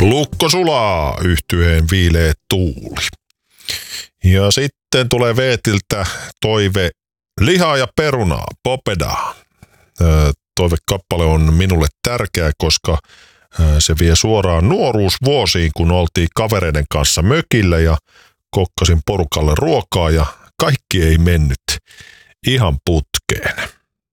Lukko sulaa yhtyeen viileä tuuli. Ja sitten tulee Veetiltä toive lihaa ja perunaa, popedaa. Toivekappale on minulle tärkeä, koska se vie suoraan nuoruusvuosiin, kun oltiin kavereiden kanssa mökillä ja kokkasin porukalle ruokaa ja kaikki ei mennyt ihan putkeen.